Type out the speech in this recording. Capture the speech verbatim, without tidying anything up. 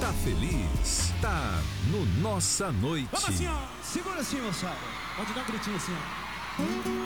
Tá feliz? Tá no Nossa Noite. Vamos assim, ó. Segura assim, moçada. Pode dar um gritinho assim, ó.